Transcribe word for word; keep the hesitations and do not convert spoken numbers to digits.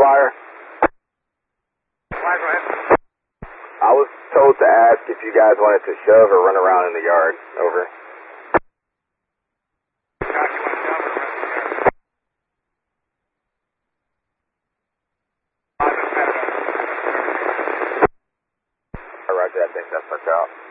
Flyer. Flyer, go ahead. I was told to ask if you guys wanted to shove or run around in the yard. Over. Josh, you want to shove or run in the yard? Roger, I think that's worked out.